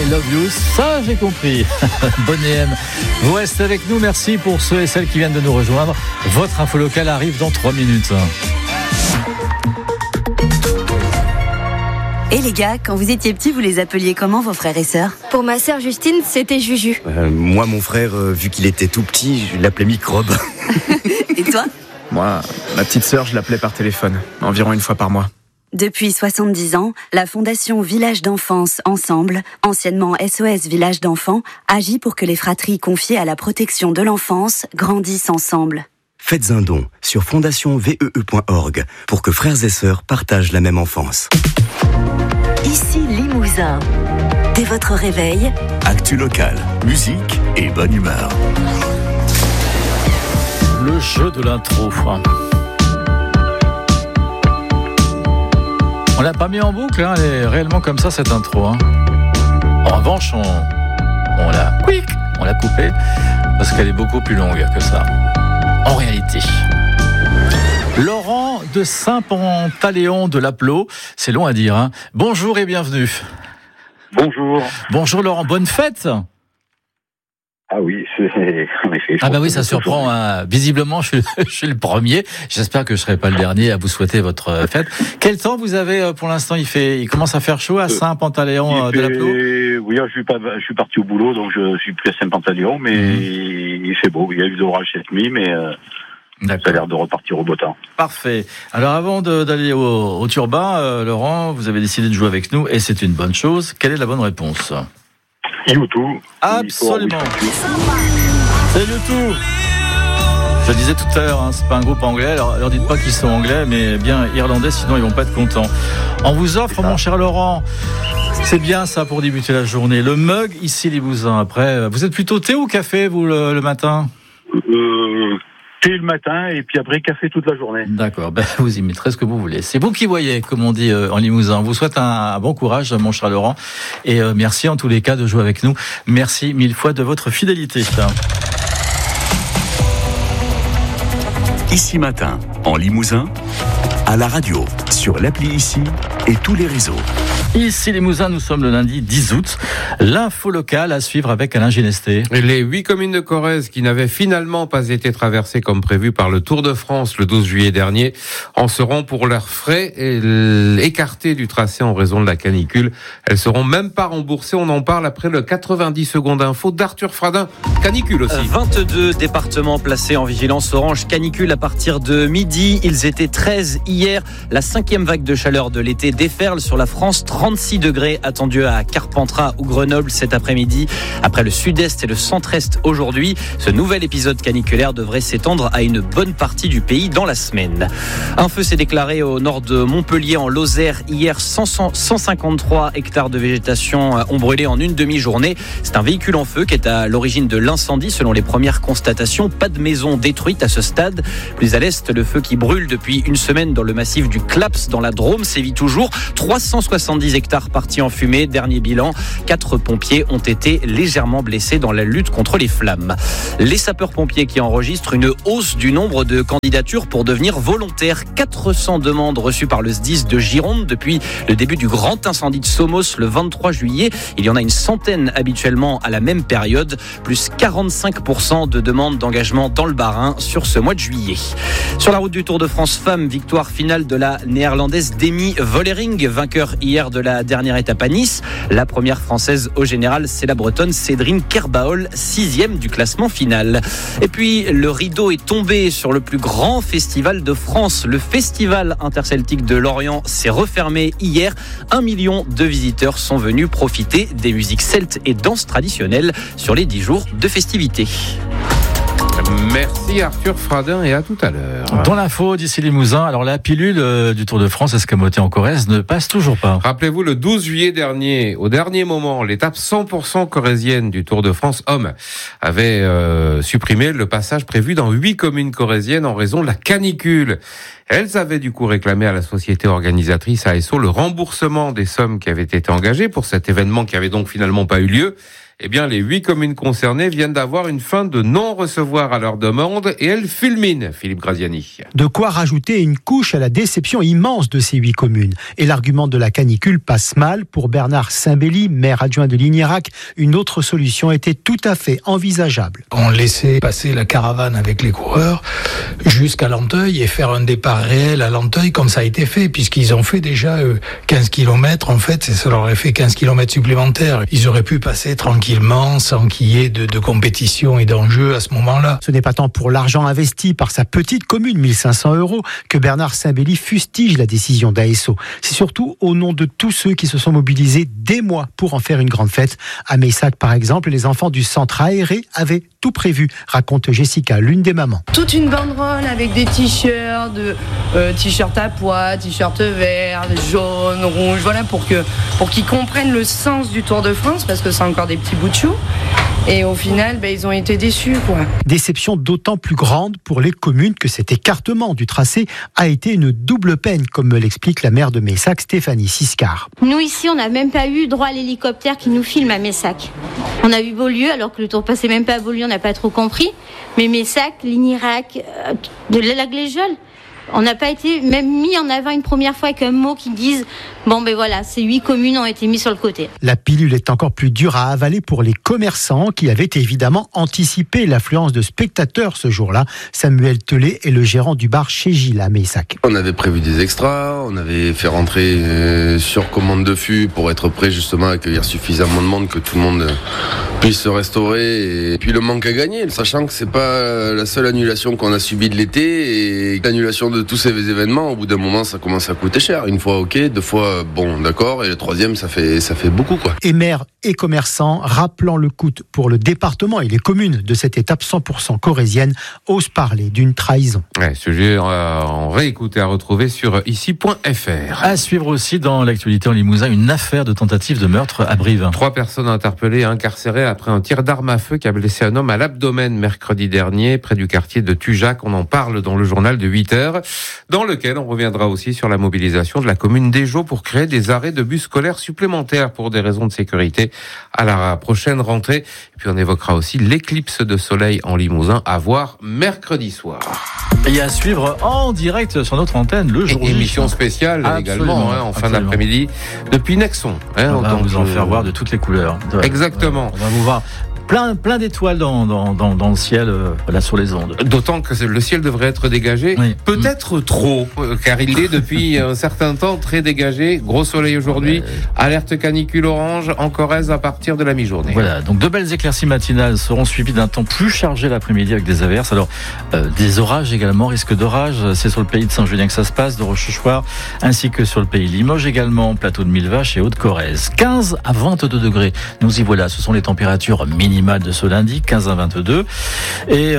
love you, ça j'ai compris. Bonne M. Vous restez avec nous, merci pour ceux et celles qui viennent de nous rejoindre. Votre info locale arrive dans 3 minutes. Et les gars, quand vous étiez petits, vous les appeliez comment vos frères et sœurs ? Pour ma sœur Justine, c'était Juju. Moi, mon frère, vu qu'il était tout petit, je l'appelais Microbe. Et toi ? Moi, ma petite sœur, je l'appelais par téléphone, environ une fois par mois. Depuis 70 ans, la Fondation Village d'Enfance Ensemble, anciennement SOS Village d'Enfants, agit pour que les fratries confiées à la protection de l'enfance grandissent ensemble. Faites un don sur fondationvee.org pour que frères et sœurs partagent la même enfance. Ici Limousin. Dès votre réveil, Actu locale, musique et bonne humeur. Le jeu de l'intro. On l'a pas mis en boucle, hein, elle est réellement comme ça cette intro. Hein. En revanche, on l'a coupée parce qu'elle est beaucoup plus longue que ça. En réalité. Laurent de Saint-Pantaléon de Lapleau, c'est long à dire. Hein. Bonjour et bienvenue. Bonjour. Bonjour Laurent, bonne fête. Ah oui, en effet. Ah bah oui, ça surprend. Hein. Visiblement, je suis le premier. J'espère que je serai pas le dernier à vous souhaiter votre fête. Quel temps vous avez pour l'instant ? Il commence à faire chaud à Saint-Pantaléon de Lapleau ? Oui, je suis parti au boulot, donc je suis plus à Saint-Pantaléon, mais il fait beau. Il y a eu des orages cette nuit, mais ça a l'air de repartir au beau temps. Parfait. Alors avant d'aller au turbin, Laurent, vous avez décidé de jouer avec nous et c'est une bonne chose. Quelle est la bonne réponse ? YouTube. Absolument. C'est YouTube. Je le disais tout à l'heure, hein, c'est pas un groupe anglais. Alors leur dites pas qu'ils sont anglais, mais bien irlandais, sinon ils vont pas être contents. On vous offre, mon cher Laurent, c'est bien ça pour débuter la journée. Le mug ici Limousin. Après, vous êtes plutôt thé ou café vous le matin ? Thé le matin et puis après café toute la journée. D'accord, vous y mettrez ce que vous voulez. C'est vous qui voyez, comme on dit en Limousin. On vous souhaite un bon courage, mon cher Laurent. Et merci en tous les cas de jouer avec nous. Merci 1000 fois de votre fidélité. Ici Matin, en Limousin, à la radio, sur l'appli Ici et tous les réseaux. Ici Limousin, nous sommes le lundi 10 août. L'info locale à suivre avec Alain Ginesté. Les 8 communes de Corrèze qui n'avaient finalement pas été traversées comme prévu par le Tour de France le 12 juillet dernier en seront pour leurs frais écartées du tracé en raison de la canicule. Elles seront même pas remboursées. On en parle après le 90 secondes info d'Arthur Fradin. Canicule aussi. 22 départements placés en vigilance orange canicule à partir de midi. Ils étaient 13 hier. La 5e vague de chaleur de l'été déferle sur la France. 36 degrés attendus à Carpentras ou Grenoble cet après-midi. Après le sud-est et le centre-est aujourd'hui, ce nouvel épisode caniculaire devrait s'étendre à une bonne partie du pays dans la semaine. Un feu s'est déclaré au nord de Montpellier en Lozère hier. 153 hectares de végétation ont brûlé en une demi-journée. C'est un véhicule en feu qui est à l'origine de l'incendie selon les premières constatations. Pas de maison détruite à ce stade. Plus à l'est, le feu qui brûle depuis une semaine dans le massif du Claps dans la Drôme sévit toujours. 370 hectares partis en fumée. Dernier bilan, 4 pompiers ont été légèrement blessés dans la lutte contre les flammes. Les sapeurs-pompiers qui enregistrent une hausse du nombre de candidatures pour devenir volontaires. 400 demandes reçues par le SDIS de Gironde depuis le début du grand incendie de Somos le 23 juillet. Il y en a une centaine habituellement à la même période. Plus 45% de demandes d'engagement dans le Bas-Rhin sur ce mois de juillet. Sur la route du Tour de France Femmes, victoire finale de la néerlandaise Demi Vollering, vainqueur hier de la dernière étape à Nice. La première française au général, c'est la bretonne Cédrine Kerbaol, 6e du classement final. Et puis, le rideau est tombé sur le plus grand festival de France. Le festival interceltique de Lorient s'est refermé hier. 1 million de visiteurs sont venus profiter des musiques celtes et danses traditionnelles sur les 10 jours de festivités. Merci Arthur Fradin et à tout à l'heure. Dans l'info d'ici Limousin, alors la pilule du Tour de France escamotée en Corrèze ne passe toujours pas. Rappelez-vous, le 12 juillet dernier, au dernier moment, l'étape 100% corrézienne du Tour de France Hommes avait supprimé le passage prévu dans 8 communes corréziennes en raison de la canicule. Elles avaient du coup réclamé à la société organisatrice ASO le remboursement des sommes qui avaient été engagées pour cet événement qui avait donc finalement pas eu lieu. Eh bien, les 8 communes concernées viennent d'avoir une fin de non-recevoir à leur demande et elles fulminent, Philippe Graziani. De quoi rajouter une couche à la déception immense de ces 8 communes. Et l'argument de la canicule passe mal. Pour Bernard Saint-Belly, maire adjoint de Lignérac, une autre solution était tout à fait envisageable. On laissait passer la caravane avec les coureurs jusqu'à Lanteuil et faire un départ réel à Lanteuil comme ça a été fait, puisqu'ils ont fait déjà 15 km. En fait, ça leur aurait fait 15 km supplémentaires. Ils auraient pu passer tranquillement sans qu'il y ait de compétition et d'enjeux à ce moment-là. Ce n'est pas tant pour l'argent investi par sa petite commune, 1 500 € que Bernard Saint-Belly fustige la décision d'ASO. C'est surtout au nom de tous ceux qui se sont mobilisés des mois pour en faire une grande fête. À Meyssac, par exemple, les enfants du centre aéré avaient tout prévu, raconte Jessica, l'une des mamans. Toute une banderole avec des t-shirts, t-shirts à pois, t-shirts verts, jaunes, rouges, voilà, pour qu'ils comprennent le sens du Tour de France, parce que c'est encore des petits bouts de chou. Et au final, ils ont été déçus, quoi. Déception d'autant plus grande pour les communes que cet écartement du tracé a été une double peine, comme me l'explique la maire de Meyssac, Stéphanie Siscard. Nous, ici, on n'a même pas eu droit à l'hélicoptère qui nous filme à Meyssac. On a vu Beaulieu, alors que le tour passait même pas à Beaulieu, on n'a pas trop compris. Mais Meyssac, Lignérac, de Lagléjol, on n'a pas été même mis en avant une première fois avec un mot qui dise voilà, ces 8 communes ont été mises sur le côté. La pilule est encore plus dure à avaler pour les commerçants qui avaient évidemment anticipé l'affluence de spectateurs ce jour-là. Samuel Tellet est le gérant du bar chez Gilles à Meyssac. On avait prévu des extras, on avait fait rentrer sur commande de fût pour être prêt justement à accueillir suffisamment de monde que tout le monde puisse se restaurer. Et puis le manque à gagner, sachant que c'est pas la seule annulation qu'on a subie de l'été, et l'annulation de tous ces événements, au bout d'un moment, ça commence à coûter cher. Une fois, ok, 2 fois, bon, d'accord, et le 3e, ça fait beaucoup, quoi. Et maires et commerçants, rappelant le coût pour le département et les communes de cette étape 100% corrézienne, osent parler d'une trahison. Ouais, sujet en réécouter à retrouver sur ici.fr. À suivre aussi dans l'actualité en Limousin, une affaire de tentative de meurtre à Brive. 3 personnes interpellées et incarcérées après un tir d'arme à feu qui a blessé un homme à l'abdomen mercredi dernier, près du quartier de Tujac. On en parle dans le journal de 8h. Dans lequel on reviendra aussi sur la mobilisation de la commune d'Éjaux pour créer des arrêts de bus scolaires supplémentaires pour des raisons de sécurité à la prochaine rentrée. Et puis on évoquera aussi l'éclipse de soleil en Limousin à voir mercredi soir. Et à suivre en direct sur notre antenne le jour J. Émission spéciale également en fin d'après-midi depuis Nexon. On va vous en faire voir de toutes les couleurs. Exactement. On va vous voir plein d'étoiles dans le ciel, là sur les ondes. D'autant que le ciel devrait être dégagé, peut-être trop, car il est depuis un certain temps très dégagé. Gros soleil aujourd'hui, alerte canicule orange en Corrèze à partir de la mi-journée. Voilà, donc 2 belles éclaircies matinales seront suivies d'un temps plus chargé l'après-midi avec des averses. Alors, des orages également, risque d'orage, c'est sur le pays de Saint-Julien que ça se passe, de Rochechouart, ainsi que sur le pays Limoges également, plateau de Millevaches et Haute-Corrèze. 15 à 22 degrés, nous y voilà, ce sont les températures minimales de ce lundi, 15 à 22 et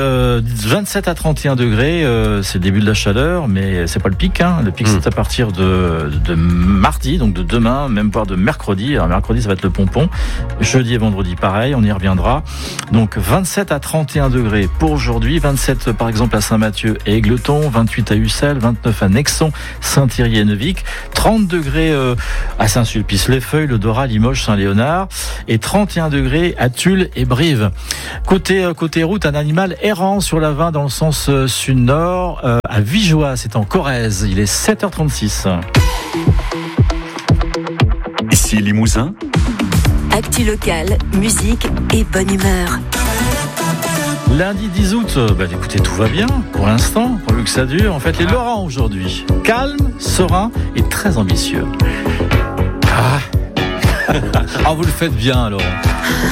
27 à 31 degrés, c'est le début de la chaleur, mais c'est pas le pic, le pic c'est à partir de mardi, donc de demain, même voire de mercredi. Alors mercredi ça va être le pompon, jeudi et vendredi pareil, on y reviendra. Donc 27 à 31 degrés pour aujourd'hui, 27 par exemple à Saint-Mathieu et Égletons, 28 à Ussel, 29 à Nexon, Saint-Thierry et Neuvic, 30 degrés à Saint-Sulpice-les-Feuilles, le Dorat, Limoges, Saint-Léonard et 31 degrés à Tulle et Brive. Côté route, un animal errant sur la 20 dans le sens sud-nord à Vigeois, c'est en Corrèze. Il est 7h36. Ici Limousin. Actu locale, musique et bonne humeur. Lundi 10 août, écoutez, tout va bien pour l'instant, pourvu que ça dure. En fait, les Laurent aujourd'hui, calme, serein et très ambitieux. Vous le faites bien alors.